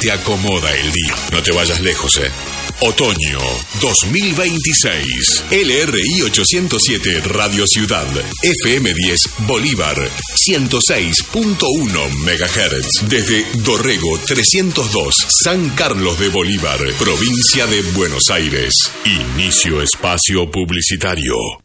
te acomoda el día. No te vayas lejos, Otoño 2026. LRI 807 Radio Ciudad. FM 10 Bolívar 106.1 MHz. Desde Dorrego 302 San Carlos de Bolívar, provincia de Buenos Aires. Inicio espacio publicitario.